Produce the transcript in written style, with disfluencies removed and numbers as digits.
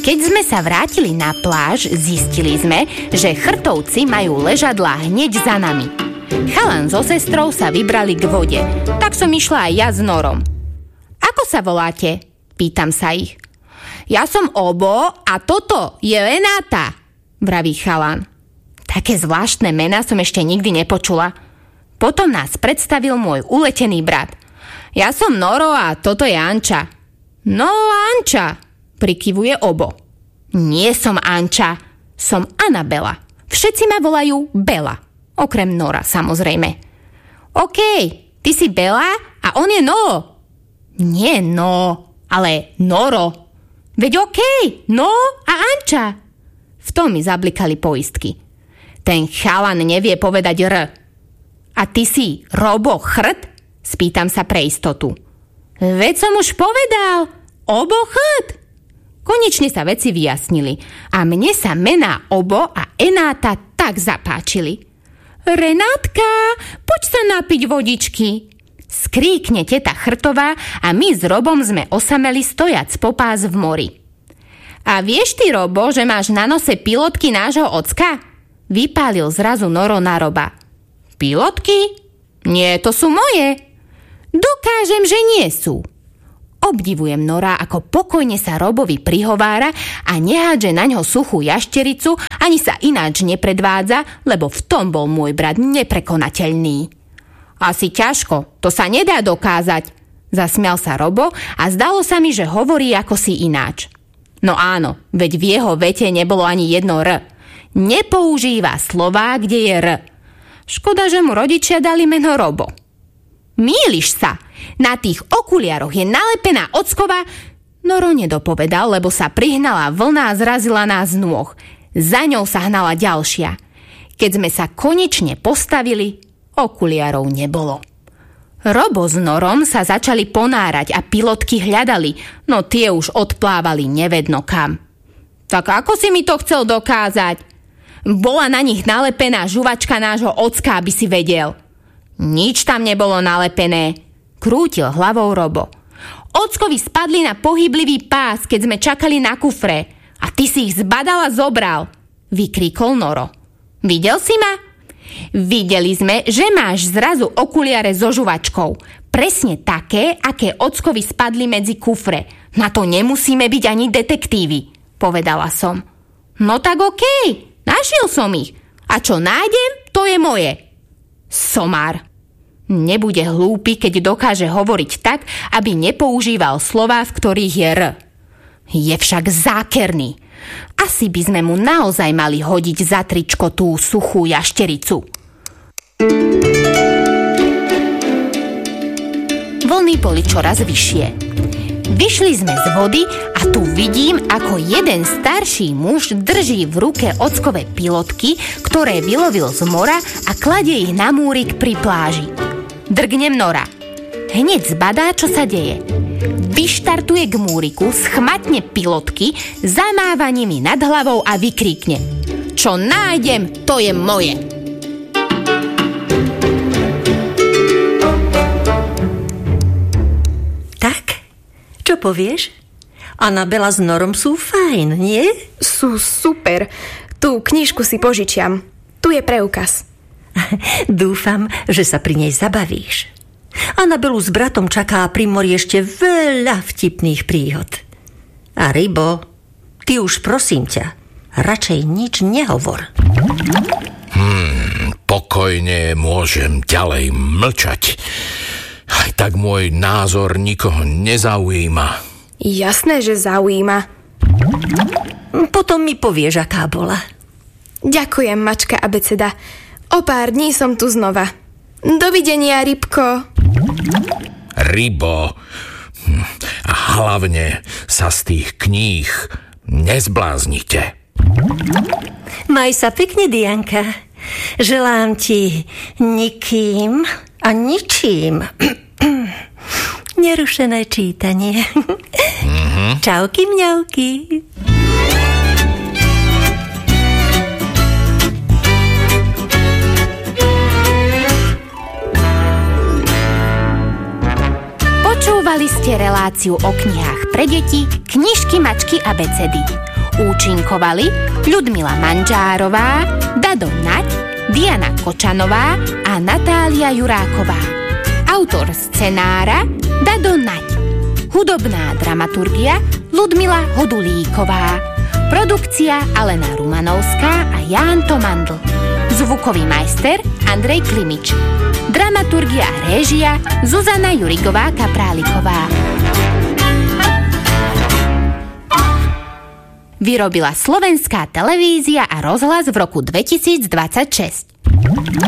Keď sme sa vrátili na pláž, zistili sme, že chrtovci majú ležadlá hneď za nami. Chalan so sestrou sa vybrali k vode, tak som išla aj ja s Norom. Ako sa voláte? Pýtam sa ich. Ja som Obo a toto je Renáta, vraví chalan. Také zvláštne mená som ešte nikdy nepočula. Potom nás predstavil môj uletený brat. Ja som Noro a toto je Anča. No, Anča, prikyvuje Obo. Nie som Anča, som Anabela. Všetci ma volajú Bela, okrem Nora samozrejme. OK, ty si Bela a on je No. Nie No, ale Noro. Veď OK, No a Anča. V tom mi zablikali poistky. Ten chalan nevie povedať R. A ty si Robo Chrt? Spýtam sa pre istotu. Veď som už povedal, Obo Chrt. Konečne sa veci vyjasnili a mne sa mená Obo a Enáta tak zapáčili. Renátka, poď sa napiť vodičky. Skríkne teta Chrtová a my s Robom sme osameli stojac popás v mori. A vieš ty, Robo, že máš na nose pilotky nášho ocka? Vypálil zrazu Noro na Roba. Pilotky? Nie, to sú moje. Dokážem, že nie sú. Obdivujem Nora, ako pokojne sa Robovi prihovára a nehádže na ňo suchú jaštericu, ani sa ináč nepredvádza, lebo v tom bol môj brat neprekonateľný. Asi ťažko, to sa nedá dokázať, zasmial sa Robo a zdalo sa mi, že hovorí ako si ináč. No áno, veď v jeho vete nebolo ani jedno R. Nepoužíva slová, kde je R. Škoda, že mu rodičia dali meno Robo. Mýliš sa, na tých okuliaroch je nalepená ocková... Noro nedopovedal, lebo sa prihnala vlna a zrazila nás nôh. Za ňou sa hnala ďalšia. Keď sme sa konečne postavili, okuliarov nebolo. Robo s Norom sa začali ponárať a pilotky hľadali, no tie už odplávali nevedno kam. Tak ako si mi to chcel dokázať? Bola na nich nalepená žuvačka nášho ocka, aby si vedel. Nič tam nebolo nalepené, krútil hlavou Robo. Ockovi spadli na pohyblivý pás, keď sme čakali na kufre. A ty si ich zbadal a zobral, vykríkol Noro. Videl si ma? Videli sme, že máš zrazu okuliare so žuvačkou. Presne také, aké ockovi spadli medzi kufre. Na to nemusíme byť ani detektívy, povedala som. No tak okej, našiel som ich. A čo nájdem, to je moje. Somár. Nebude hlúpy, keď dokáže hovoriť tak, aby nepoužíval slová, v ktorých je R. Je však zákerný. Asi by sme mu naozaj mali hodiť za tričko tú suchú jaštericu. Vlny boli čoraz vyššie. Vyšli sme z vody a tu vidím, ako jeden starší muž drží v ruke ockové pilotky, ktoré vylovil z mora a kladie ich na múrik pri pláži. Drgnem Nora. Hneď zbadá, čo sa deje. Vyštartuje k múriku, schmatne pilotky, zamáva nimi nad hlavou a vykríkne: Čo nájdem, to je moje. Čo povieš? Anabela s Norom sú fajn, nie? Sú super. Tú knižku si požičiam. Tu je preukaz. Dúfam, že sa pri nej zabavíš. Anabelu s bratom čaká pri mori ešte veľa vtipných príhod. A Rybo, ty už prosím ťa, radšej nič nehovor. Pokojne môžem ďalej mlčať. Aj tak môj názor nikoho nezaujíma. Jasné, že zaujíma. Potom mi povieš, aká bola. Ďakujem, mačka abeceda. O pár dní som tu znova. Dovidenia, Rybko. Rybo. A hlavne sa z tých kníh nezbláznite. Maj sa pekne, Dianka. Želám ti nikým a ničím nerušené čítanie. Čauky, mňauky. Počúvali ste reláciu o knihách pre deti Knižky, mačky a abecedy. Účinkovali Ľudmila Manžárová, Dado Naď, Diana Kočanová a Natália Juráková. Autor scenára Dado Naď. Hudobná dramaturgia Ľudmila Hodulíková. Produkcia Alena Rumanovská a Ján Tomandl. Zvukový majster Andrej Klimič. Dramaturgia a réžia Zuzana Jurigová-Kapráliková. Vyrobila Slovenská televízia a rozhlas v roku 2026.